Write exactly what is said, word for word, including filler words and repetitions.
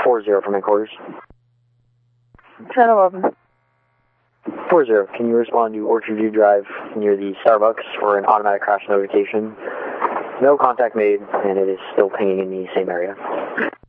four zero from headquarters. ten eleven. four zero, can you respond to Orchard View Drive near the Starbucks for an automatic crash notification? No contact made, and it is still pinging in the same area.